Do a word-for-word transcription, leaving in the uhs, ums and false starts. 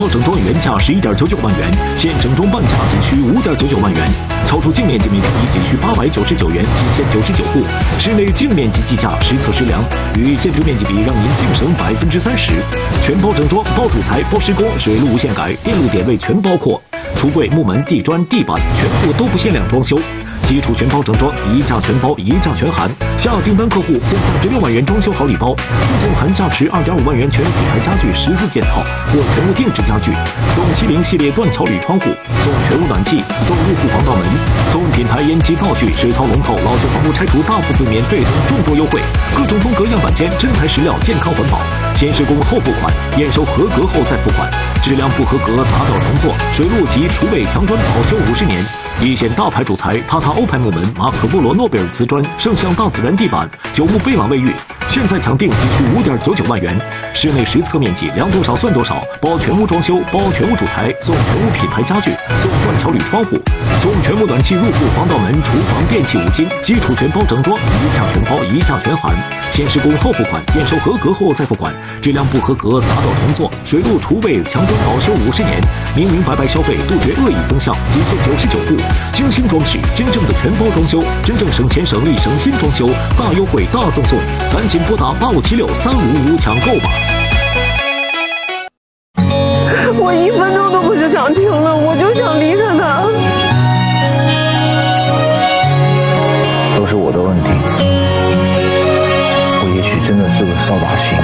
整装原价十一点九九万元，现整装半价仅需五点九九万元。超出净面积面积比仅需八百九十九元，仅限九十九户。室内净面积计价实测实量，与建筑面积比让您净省百分之三十。全包整装，包主材，包施工，水路无限改，电路点位全包括。橱柜、木门、地砖、地板全部都不限量装修。基础全包整装，一价全包，一价全含。下订单客户送价值六万元装修好礼包，附送含价值二点五万元全品牌家具十四件套或全屋定制家具，送七零系列断桥铝窗户，送全屋暖气，送入户防盗门，送品牌烟机灶具、水槽龙头、老旧房屋拆除大幅子免费等众多优惠，各种风格样板间，真材实料，健康环保。先施工后付款，验收合格后再付款。质量不合格砸掉重做，水路及厨卫墙砖保修五十年。一线大牌主材，塔塔欧派木门、马可波罗诺贝尔瓷砖、圣象大自然地板、九牧贝朗卫浴，现在抢订仅需五点九九万元。室内实测面积量多少算多少，包全屋装修，包全屋主材，送全屋品牌家具，送断桥铝窗户，送全屋暖气入户防盗门、厨房电器五金，基础全包整装，一价全包，一价全含。先施工后付款，验收合格后再付款。质量不合格砸掉重做，水路厨卫墙砖保修五十年。明明白白消费，杜绝恶意增项，仅限九十九户。精心装饰，真正的全包装修，真正省钱省力省心装修，大优惠大赠送，赶紧拨打八五七六三五五抢购吧！ 我一分钟都不是想听了，我就想离开他。 都是我的问题，我也许真的是个扫把星。